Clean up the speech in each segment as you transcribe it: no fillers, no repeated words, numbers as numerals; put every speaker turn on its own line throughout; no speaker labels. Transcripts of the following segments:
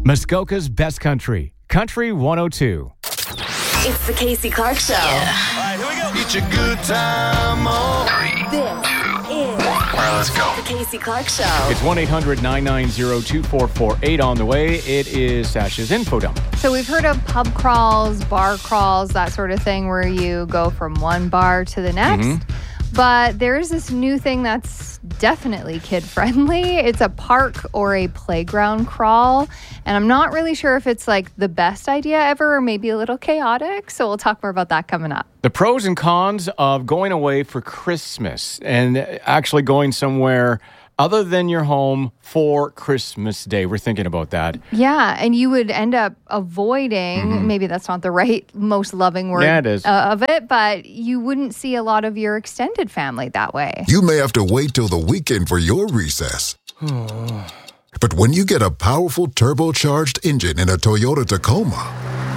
Muskoka's Best Country, Country 102.
It's the Casey Clark Show.
Yeah.
All right, here we go. It's a good time.
This is
All right, let's go.
the Casey Clark Show.
It's 1-800-990-2448 on the way. It is Sasha's Info Dump.
So we've heard of pub crawls, bar crawls, that sort of thing where you go from one bar to the next. But there's this new thing that's definitely kid-friendly. It's a park or a playground crawl. And I'm not really sure if it's like the best idea ever or maybe a little chaotic. So we'll talk more about that coming up.
The pros and cons of going away for Christmas and actually going somewhere other than your home for Christmas Day. We're thinking about that.
Yeah, and you would end up avoiding, maybe that's not the right, most loving word
Yeah, it is.
of it, but you wouldn't see a lot of your extended family that way.
You may have to wait till the weekend for your recess. But when you get a powerful turbocharged engine in a Toyota Tacoma,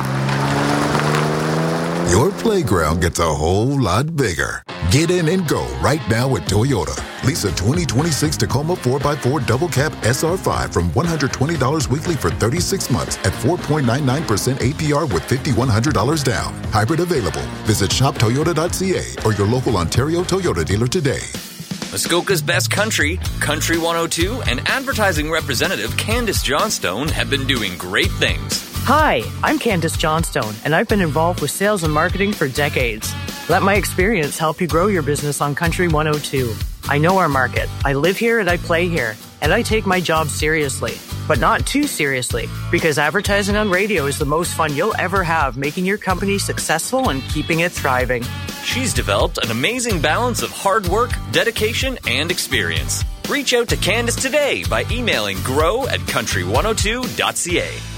your playground gets a whole lot bigger. Get in and go right now at Toyota. Lease a 2026 Tacoma 4x4 Double Cab SR5 from $120 weekly for 36 months at 4.99% APR with $5,100 down. Hybrid available. Visit shoptoyota.ca or your local Ontario Toyota dealer today.
Muskoka's Best Country, Country 102, and advertising representative Candace Johnstone have been doing great things.
Hi, I'm Candace Johnstone, and I've been involved with sales and marketing for decades. Let my experience help you grow your business on Country 102. I know our market. I live here and I play here, and I take my job seriously, but not too seriously, because advertising on radio is the most fun you'll ever have, making your company successful and keeping it thriving.
She's developed an amazing balance of hard work, dedication, and experience. Reach out to Candace today by emailing grow@country102.ca.